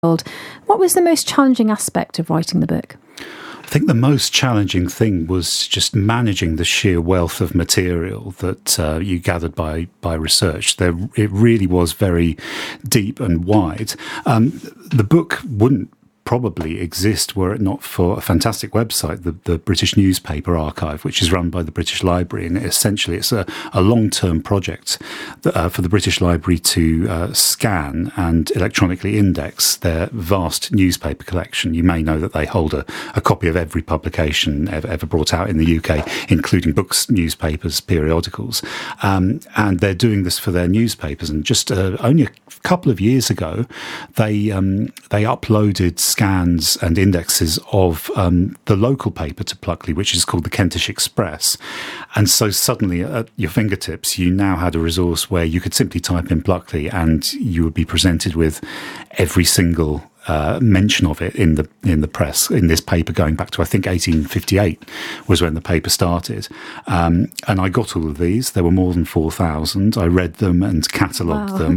What was the most challenging aspect of writing the book? I think the most challenging thing was just managing the sheer wealth of material that you gathered by research. It really was very deep and wide. The book wouldn't probably exist were it not for a fantastic website, the British Newspaper Archive, which is run by the British Library. And essentially it's a long-term project for the British Library to scan and electronically index their vast newspaper collection. You may know that they hold a copy of every publication ever brought out in the UK, including books, newspapers, periodicals. And they're doing this for their newspapers. And just only a couple of years ago, they uploaded scans and indexes of the local paper to Pluckley, which is called the Kentish Express. And so suddenly at your fingertips, you now had a resource where you could simply type in Pluckley and you would be presented with every single mention of it in the press, in this paper going back to, I think, 1858 was when the paper started. And I got all of these. There were more than 4,000. I read them and catalogued them.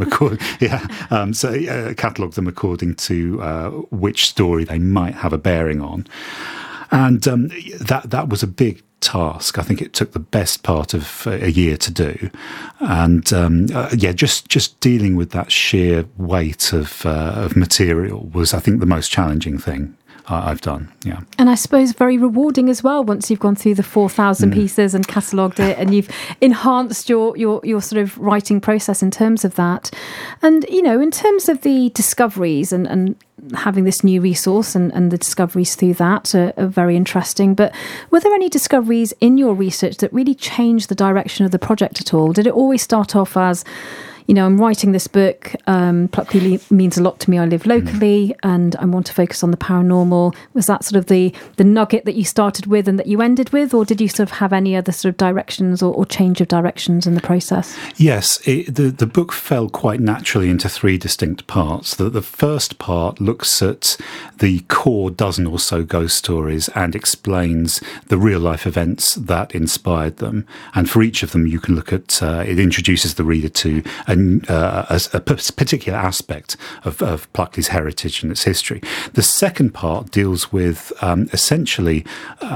Catalogued them according to which story they might have a bearing on. And that was a big task. I think it took the best part of a year to do. And just dealing with that sheer weight of material was, I think, the most challenging thing I've done. Yeah. And I suppose very rewarding as well once you've gone through the 4,000 pieces and catalogued it, and you've enhanced your sort of writing process in terms of that. And, you know, in terms of the discoveries and having this new resource and the discoveries through that are very interesting. But were there any discoveries in your research that really changed the direction of the project at all? Did it always start off as, you know, I'm writing this book, Pluckley means a lot to me, I live locally, and I want to focus on the paranormal? Was that sort of the nugget that you started with and that you ended with, or did you sort of have any other sort of directions or change of directions in the process? Yes, the book fell quite naturally into three distinct parts. The first part looks at the core dozen or so ghost stories and explains the real-life events that inspired them. And for each of them, you can look at, it introduces the reader to a particular aspect of Pluckley's heritage and its history. The second part deals with essentially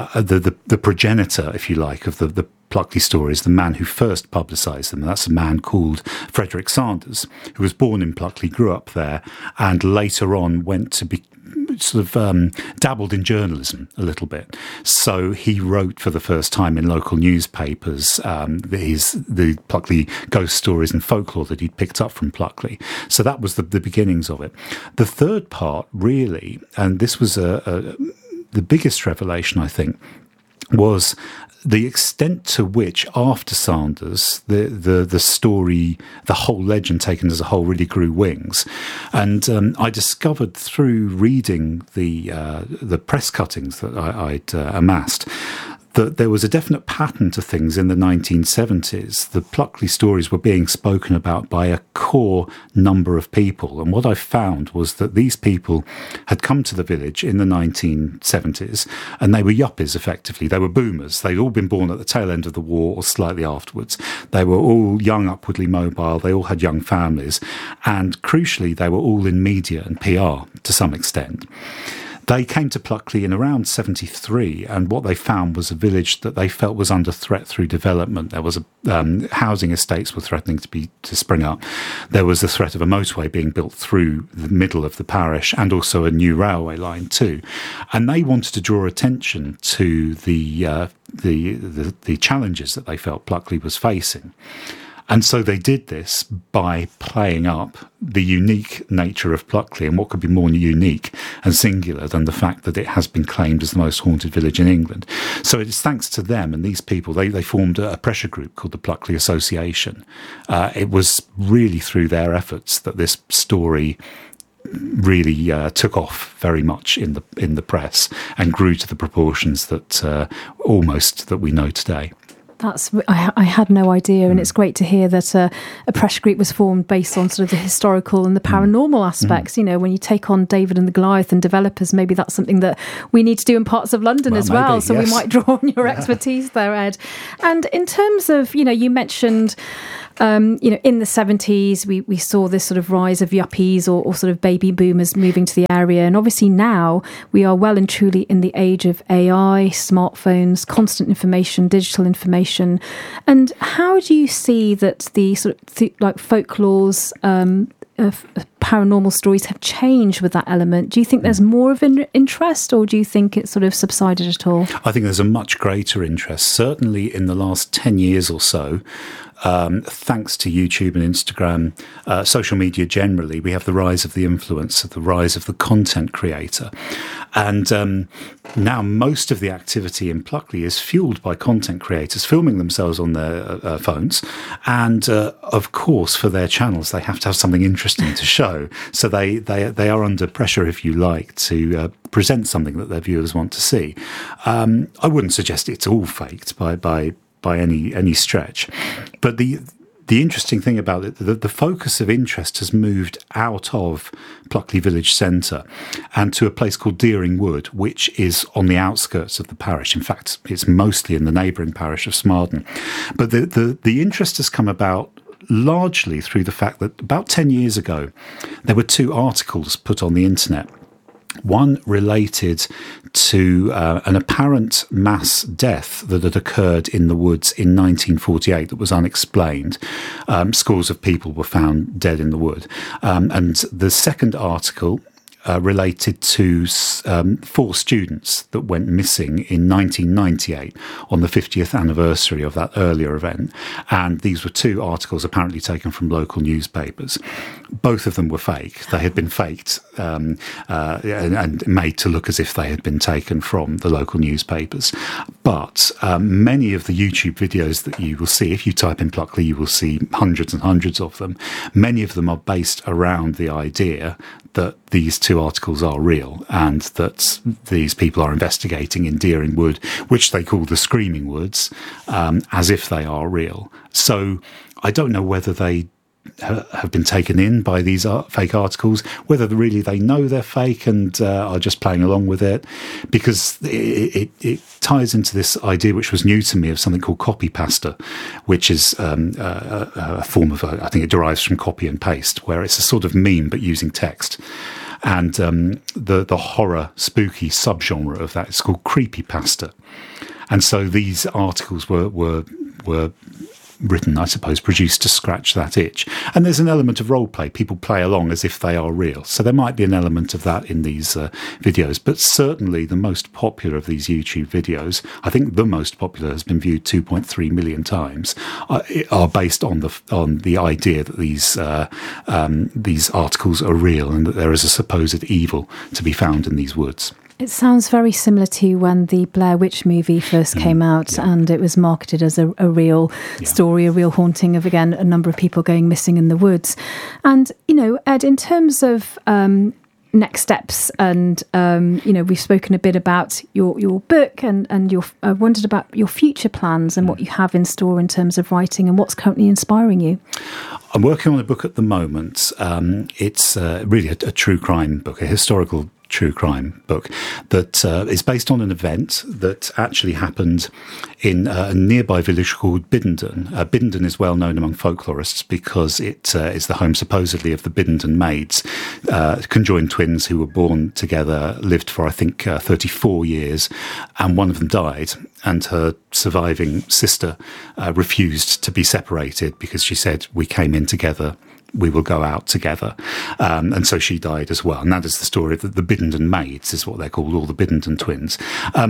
the progenitor, if you like, of the Pluckley stories, the man who first publicised them. And that's a man called Frederick Sanders, who was born in Pluckley, grew up there, and later on went to be sort of dabbled in journalism a little bit. So he wrote for the first time in local newspapers the Pluckley ghost stories and folklore that he'd picked up from Pluckley. So that was the beginnings of it. The third part, really, and this was the biggest revelation, I think, was the extent to which, after Sanders, the story, the whole legend taken as a whole, really grew wings. And I discovered through reading the press cuttings that I'd amassed that there was a definite pattern to things in the 1970s. The Pluckley stories were being spoken about by a core number of people. And what I found was that these people had come to the village in the 1970s, and they were yuppies, effectively. They were boomers. They'd all been born at the tail end of the war or slightly afterwards. They were all young, upwardly mobile. They all had young families. And crucially, they were all in media and PR to some extent. They came to Pluckley in around 73, and what they found was a village that they felt was under threat through development. There was housing estates were threatening to spring up. There was the threat of a motorway being built through the middle of the parish, and also a new railway line too. And they wanted to draw attention to the challenges that they felt Pluckley was facing. And so they did this by playing up the unique nature of Pluckley, and what could be more unique and singular than the fact that it has been claimed as the most haunted village in England. So it's thanks to them and these people, they formed a pressure group called the Pluckley Association. It was really through their efforts that this story really took off very much in the press and grew to the proportions that almost that we know today. I had no idea, and it's great to hear that a pressure group was formed based on sort of the historical and the paranormal aspects. You know, when you take on David and the Goliath and developers, maybe that's something that we need to do in parts of London as well. Maybe, so yes. We might draw on your expertise there, Ed. And in terms of, you know, you mentioned in the 70s, we saw this sort of rise of yuppies or sort of baby boomers moving to the area. And obviously now we are well and truly in the age of AI, smartphones, constant information, digital information. And how do you see that the sort of like folklores, of paranormal stories have changed with that element? Do you think there's more of an interest, or do you think it's sort of subsided at all? I think there's a much greater interest, certainly in the last 10 years or so. Thanks to YouTube and Instagram, social media generally, we have the rise of the influencer, the rise of the content creator. And now most of the activity in Pluckley is fueled by content creators filming themselves on their phones. And of course, for their channels, they have to have something interesting to show. So they are under pressure, if you like, to present something that their viewers want to see. I wouldn't suggest it's all faked by any stretch, but the interesting thing about it, the focus of interest has moved out of Pluckley village centre and to a place called Deering Wood, which is on the outskirts of the parish. In fact, it's mostly in the neighbouring parish of Smarden. But the interest has come about largely through the fact that about 10 years ago, there were 2 articles put on the internet. One related to an apparent mass death that had occurred in the woods in 1948 that was unexplained. Scores of people were found dead in the wood. And the second article related to 4 students that went missing in 1998 on the 50th anniversary of that earlier event. And these were 2 articles apparently taken from local newspapers. Both of them were fake. They had been faked and made to look as if they had been taken from the local newspapers. But many of the YouTube videos that you will see, if you type in Pluckley, you will see hundreds and hundreds of them. Many of them are based around the idea that these 2 articles are real and that these people are investigating in Deering Wood, which they call the Screaming Woods, as if they are real. So I don't know whether they have been taken in by these fake articles, whether really they know they're fake and are just playing along with it, because it ties into this idea which was new to me of something called copy pasta, which is a form of, I think it derives from copy and paste, where it's a sort of meme but using text. And the horror, spooky subgenre of that is called creepypasta. And so these articles were written, I suppose, produced to scratch that itch. And there's an element of role play. People play along as if they are real. So there might be an element of that in these videos. But certainly the most popular of these YouTube videos, I think the most popular has been viewed 2.3 million times, are based on the idea that these articles are real and that there is a supposed evil to be found in these woods. It sounds very similar to when the Blair Witch movie first came out, and it was marketed as a real story, a real haunting of, again, a number of people going missing in the woods. And, Ed, in terms of next steps, and, we've spoken a bit about your book and I wondered about your future plans and what you have in store in terms of writing and what's currently inspiring you. I'm working on a book at the moment. It's really a true crime book, a historical true crime book that is based on an event that actually happened in a nearby village called Biddenden. Biddenden is well known among folklorists because it is the home supposedly of the Biddenden maids, conjoined twins who were born together, lived for I think 34 years, and one of them died, and her surviving sister refused to be separated because she said, "We came in together, we will go out together." And so she died as well. And that is the story of the Biddenden maids, is what they're called, all the Biddenden twins.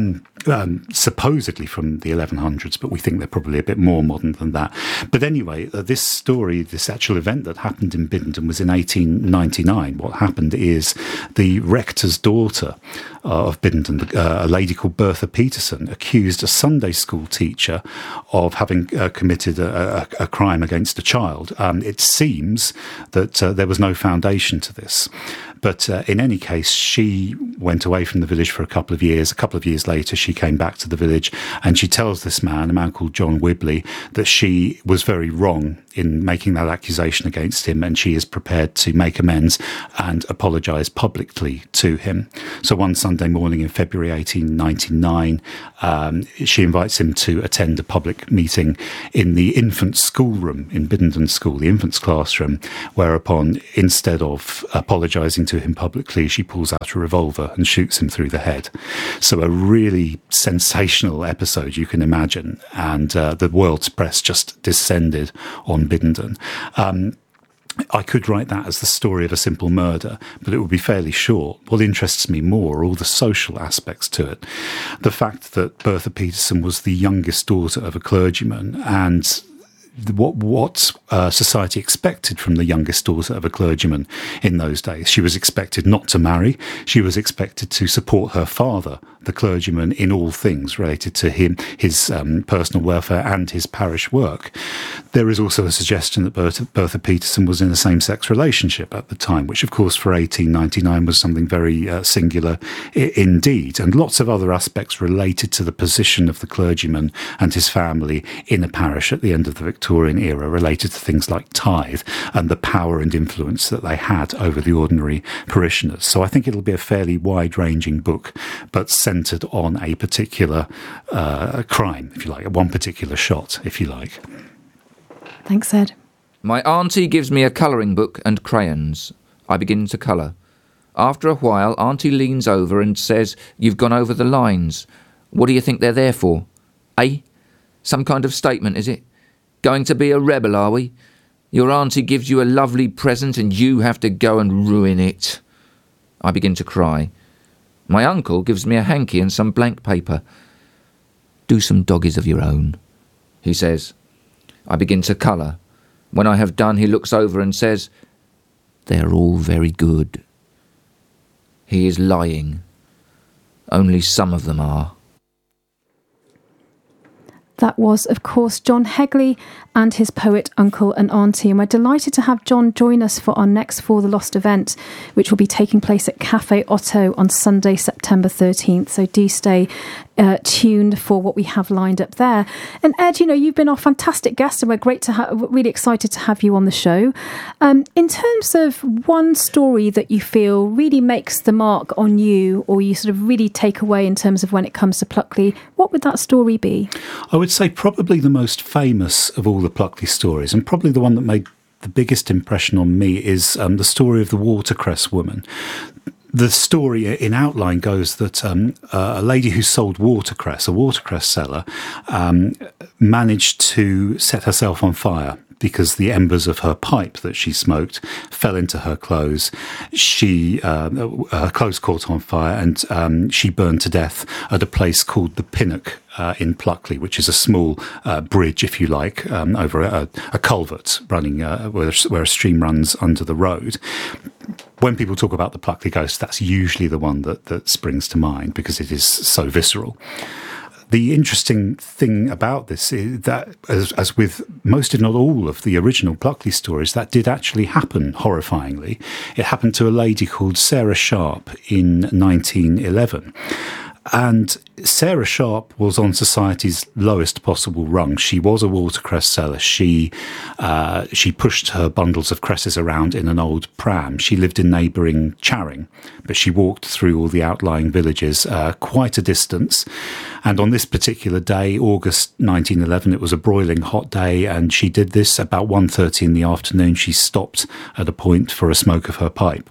Supposedly from the 1100s, but we think they're probably a bit more modern than that. But anyway, this story, this actual event that happened in Biddenden was in 1899. What happened is the rector's daughter of Biddenden, a lady called Bertha Peterson, accused a Sunday school teacher of having committed a crime against a child. It seems that there was no foundation to this. But in any case, she went away from the village for a couple of years. A couple of years later, she came back to the village, and she tells this man, a man called John Whibley, that she was very wrong in making that accusation against him, and she is prepared to make amends and apologise publicly to him. So one Sunday morning in February 1899, she invites him to attend a public meeting in the infant schoolroom in Biddenden School, the infants classroom, whereupon, instead of apologising to him publicly, she pulls out a revolver and shoots him through the head. So a really sensational episode, you can imagine, and the world's press just descended on Biddenden. I could write that as the story of a simple murder, but it would be fairly short. What interests me more are all the social aspects to it. The fact that Bertha Peterson was the youngest daughter of a clergyman, and what society expected from the youngest daughter of a clergyman in those days. She was expected not to marry. She was expected to support her father, the clergyman, in all things related to him, his personal welfare and his parish work. There is also a suggestion that Bertha Peterson was in a same-sex relationship at the time, which of course for 1899 was something very singular indeed, and lots of other aspects related to the position of the clergyman and his family in a parish at the end of the Victorian era, related to things like tithe and the power and influence that they had over the ordinary parishioners. So I think it'll be a fairly wide-ranging book, but centred on a particular crime, if you like, one particular shot, if you like. Thanks, Ed. My auntie gives me a colouring book and crayons. I begin to colour. After a while, auntie leans over and says, "You've gone over the lines. What do you think they're there for? Eh? Some kind of statement, is it? Going to be a rebel, are we? Your auntie gives you a lovely present and you have to go and ruin it." I begin to cry. My uncle gives me a hanky and some blank paper. "Do some doggies of your own," he says. I begin to colour. When I have done, he looks over and says, "They're all very good." He is lying. Only some of them are. That was, of course, John Hegley and his poet uncle and auntie. And we're delighted to have John join us for our next For the Lost event, which will be taking place at Cafe Otto on Sunday, September 13th. So do stay tuned for what we have lined up there. And Ed, you've been our fantastic guest, and we're really excited to have you on the show. In terms of one story that you feel really makes the mark on you, or you sort of really take away in terms of when it comes to Pluckley, what would that story be? I would say probably the most famous of all the Pluckley stories, and probably the one that made the biggest impression on me, is the story of the watercress woman. The story in outline goes that a lady who sold watercress, a watercress seller, managed to set herself on fire because the embers of her pipe that she smoked fell into her clothes. Her clothes caught on fire, and she burned to death at a place called the Pinnock in Pluckley, which is a small bridge, if you like, over a culvert running where a stream runs under the road. When people talk about the Pluckley ghost, that's usually the one that springs to mind because it is so visceral. The interesting thing about this is that, as with most, if not all, of the original Pluckley stories, that did actually happen, horrifyingly. It happened to a lady called Sarah Sharp in 1911. And Sarah Sharp was on society's lowest possible rung. She was a watercress seller. She pushed her bundles of cresses around in an old pram. She lived in neighbouring Charing, but she walked through all the outlying villages quite a distance. And on this particular day, August 1911, it was a broiling hot day, and she did this about 1:30 in the afternoon. She stopped at a point for a smoke of her pipe.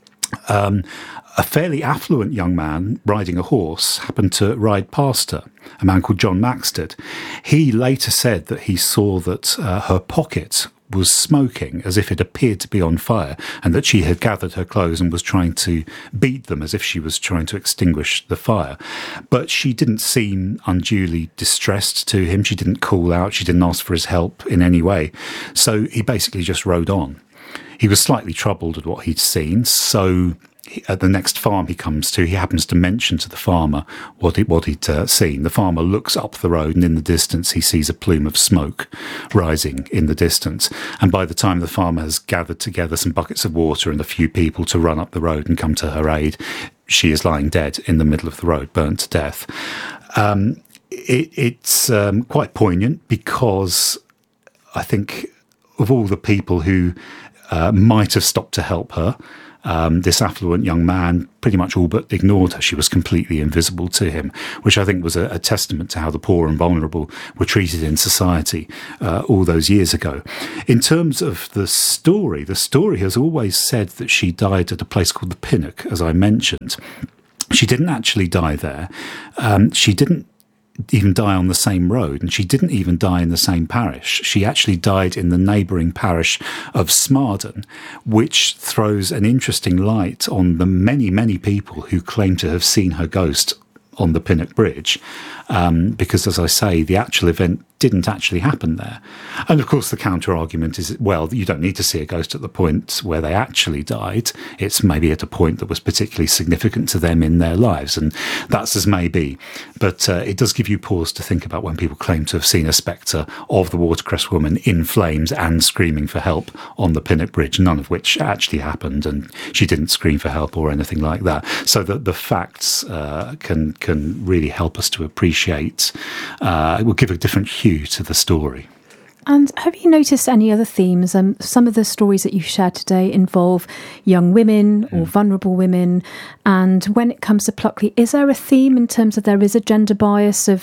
A fairly affluent young man riding a horse happened to ride past her, a man called John Maxted. He later said that he saw that her pocket was smoking as if it appeared to be on fire, and that she had gathered her clothes and was trying to beat them as if she was trying to extinguish the fire. But she didn't seem unduly distressed to him. She didn't call out. She didn't ask for his help in any way. So he basically just rode on. He was slightly troubled at what he'd seen, so at the next farm he comes to, he happens to mention to the farmer what he'd seen. The farmer looks up the road, and in the distance he sees a plume of smoke rising in the distance. And by the time the farmer has gathered together some buckets of water and a few people to run up the road and come to her aid, she is lying dead in the middle of the road, burnt to death. It's quite poignant, because I think of all the people who might have stopped to help her, this affluent young man pretty much all but ignored her. She was completely invisible to him, which I think was a testament to how the poor and vulnerable were treated in society all those years ago. In terms of the story has always said that she died at a place called the Pinnock, as I mentioned. She didn't actually die there. She didn't even die on the same road, and she didn't even die in the same parish. She actually died in the neighbouring parish of Smarden, which throws an interesting light on the many, many people who claim to have seen her ghost on the Pinnock Bridge, because, as I say, the actual event didn't actually happen there. And of course the counter argument is, well, you don't need to see a ghost at the point where they actually died. It's maybe at a point that was particularly significant to them in their lives, and that's as may be. But it does give you pause to think about when people claim to have seen a spectre of the Watercress Woman in flames and screaming for help on the Pinnock Bridge, none of which actually happened, and she didn't scream for help or anything like that. So that the facts can really help us to appreciate, it will give a different hue to the story. And have you noticed any other themes? Some of the stories that you've shared today involve young women or vulnerable women. And when it comes to Pluckley, is there a theme in terms of there is a gender bias of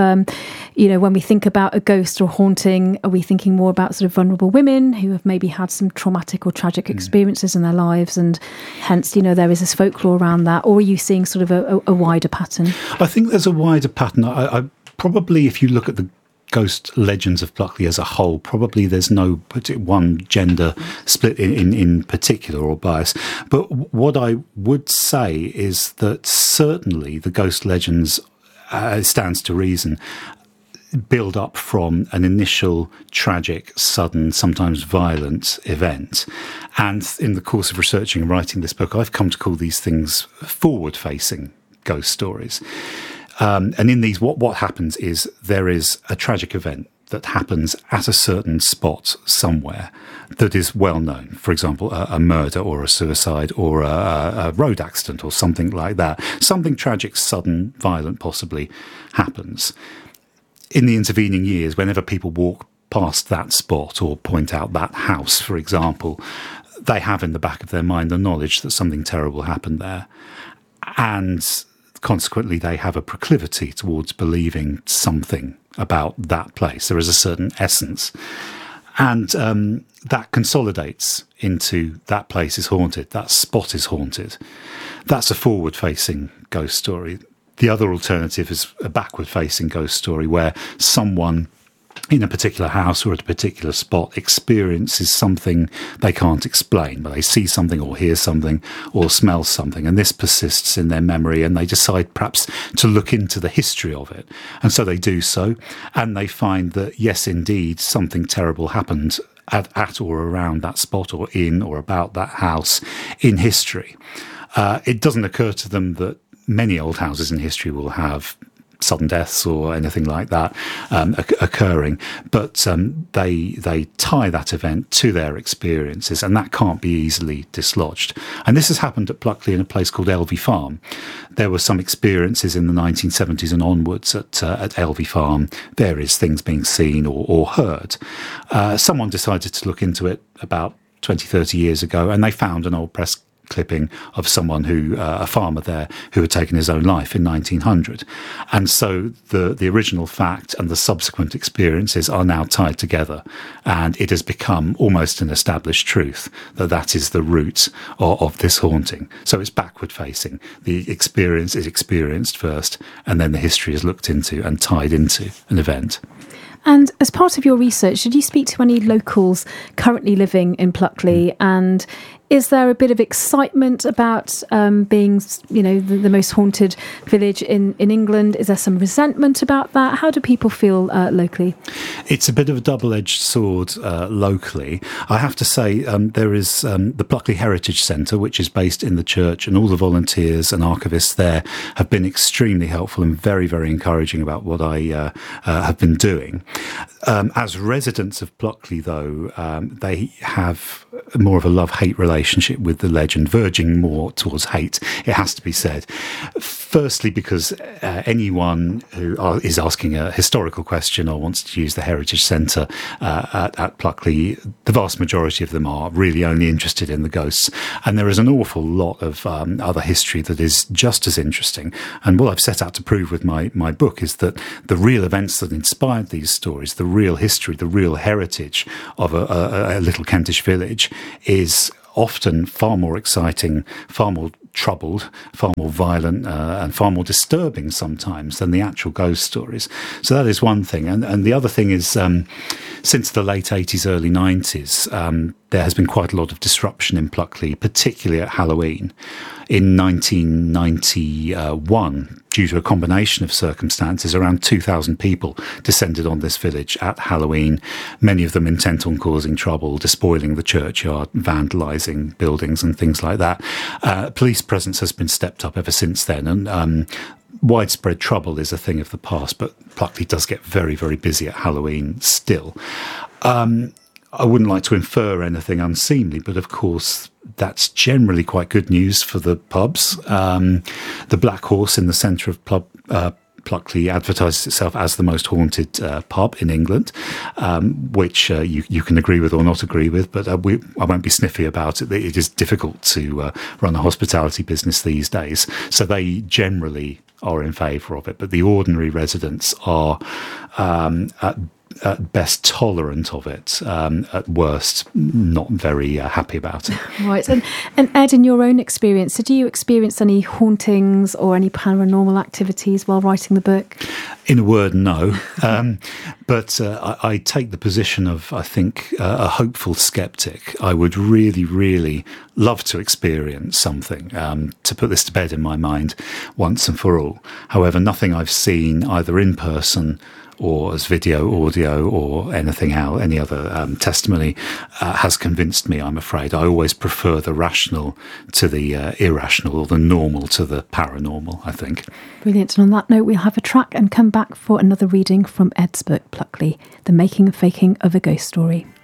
when we think about a ghost or haunting, are we thinking more about sort of vulnerable women who have maybe had some traumatic or tragic experiences in their lives, and hence, there is this folklore around that? Or are you seeing sort of a wider pattern? I think there's a wider pattern. I probably, if you look at the ghost legends of Pluckley as a whole, probably there's no one gender split in particular or bias. But what I would say is that certainly the ghost legends, stands to reason, build up from an initial tragic, sudden, sometimes violent event. And in the course of researching and writing this book, I've come to call these things forward-facing ghost stories. And in these, what happens is there is a tragic event that happens at a certain spot somewhere that is well known. For example, a murder or a suicide or a road accident or something like that. Something tragic, sudden, violent possibly happens. In the intervening years, whenever people walk past that spot or point out that house, for example, they have in the back of their mind the knowledge that something terrible happened there. And consequently, they have a proclivity towards believing something about that place. There is a certain essence. And that consolidates into that place is haunted, that spot is haunted. That's a forward-facing ghost story. The other alternative is a backward-facing ghost story where someone in a particular house or at a particular spot experiences something they can't explain, but they see something or hear something or smell something, and this persists in their memory, and they decide perhaps to look into the history of it. And so they do so, and they find that, yes, indeed, something terrible happened at or around that spot or in or about that house in history. It doesn't occur to them that many old houses in history will have sudden deaths or anything like that occurring, but they tie that event to their experiences, and that can't be easily dislodged. And this has happened at Pluckley in a place called Elvey Farm. There were some experiences in the 1970s and onwards at Elvey Farm, various things being seen or heard. Someone decided to look into it about 20, 30 years ago, and they found an old press clipping of someone a farmer there who had taken his own life in 1900. And so the original fact and the subsequent experiences are now tied together, and it has become almost an established truth that is the root of this haunting. So it's backward facing. The experience is experienced first, and then the history is looked into and tied into an event. And as part of your research, did you speak to any locals currently living in Pluckley? And Is there a bit of excitement about being, the most haunted village in England? Is there some resentment about that? How do people feel locally? It's a bit of a double-edged sword locally. I have to say there is the Pluckley Heritage Centre, which is based in the church, and all the volunteers and archivists there have been extremely helpful and very, very encouraging about what I have been doing. As residents of Pluckley, though, they have more of a love-hate relationship with the legend, verging more towards hate, it has to be said. Firstly, because anyone who is asking a historical question or wants to use the Heritage Centre at Pluckley, the vast majority of them are really only interested in the ghosts. And there is an awful lot of other history that is just as interesting. And what I've set out to prove with my book is that the real events that inspired these stories, the real history, the real heritage of a little Kentish village is often far more exciting, far more troubled, far more violent, and far more disturbing sometimes than the actual ghost stories. So that is one thing. And the other thing is, since the late 80s, early 90s, there has been quite a lot of disruption in Pluckley, particularly at Halloween. In 1991, due to a combination of circumstances, around 2,000 people descended on this village at Halloween, many of them intent on causing trouble, despoiling the churchyard, vandalising buildings and things like that. Police presence has been stepped up ever since then, and widespread trouble is a thing of the past, but Pluckley does get very, very busy at Halloween still. I wouldn't like to infer anything unseemly, but of course that's generally quite good news for the pubs. The Black Horse in the centre of Pluckley advertises itself as the most haunted pub in England, which you can agree with or not agree with, but I won't be sniffy about it. It is difficult to run a hospitality business these days, so they generally are in favour of it, but the ordinary residents are at best tolerant of it, at worst not very happy about it. Right. And Ed, in your own experience, did you experience any hauntings or any paranormal activities while writing the book? In a word, no. But I take the position of, I think, a hopeful skeptic. I would really, really love to experience something, to put this to bed in my mind once and for all. However, nothing I've seen either in person or as video, audio, or anything else, any other testimony, has convinced me, I'm afraid. I always prefer the rational to the irrational, or the normal to the paranormal, I think. Brilliant. And on that note, we'll have a track and come back for another reading from Ed's book, Pluckley, The Making and Faking of a Ghost Story.